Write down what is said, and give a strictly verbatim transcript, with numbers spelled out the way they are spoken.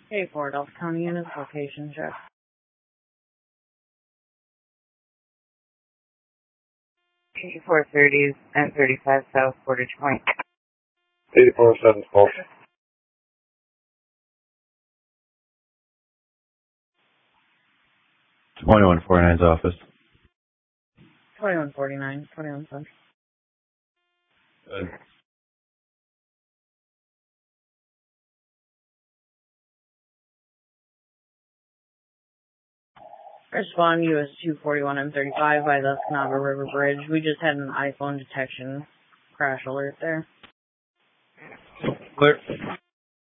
Hey, Fort Elf County units, location check. eighty-four thirty and thirty-five South Portage Point. eighty-four seven twelve. twenty-one forty-nine's office. twenty-one forty-nine, twenty-one Sun. Good. Respond U S two forty-one and thirty-five by the Canava River Bridge. We just had an iPhone detection crash alert there. Clear.